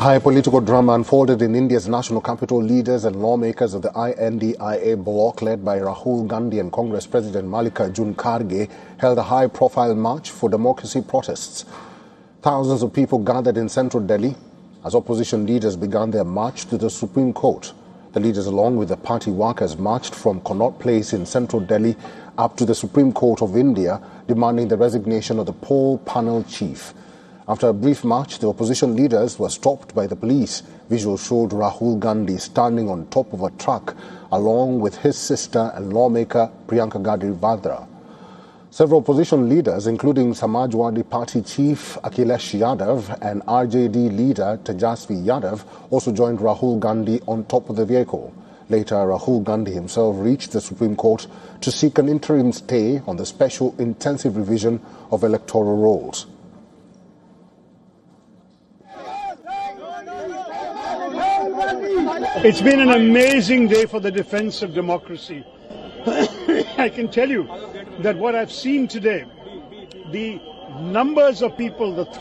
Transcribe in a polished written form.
High political drama unfolded in India's national capital. Leaders and lawmakers of the INDIA bloc, led by Rahul Gandhi and Congress President Mallikarjun Kharge, held a high-profile march for democracy protests. Thousands of people gathered in central Delhi as opposition leaders began their march to the Supreme Court. The leaders, along with the party workers, marched from Connaught Place in central Delhi up to the Supreme Court of India, demanding the resignation of the poll panel chief. After a brief march, the opposition leaders were stopped by the police. Visuals showed Rahul Gandhi standing on top of a truck along with his sister and lawmaker Priyanka Gandhi Vadra. Several opposition leaders, including Samajwadi Party chief Akhilesh Yadav and RJD leader Tejasvi Yadav, also joined Rahul Gandhi on top of the vehicle. Later, Rahul Gandhi himself reached the Supreme Court to seek an interim stay on the special intensive revision of electoral rolls. It's been an amazing day for the defense of democracy. I can tell you that what I've seen today, the numbers of people, the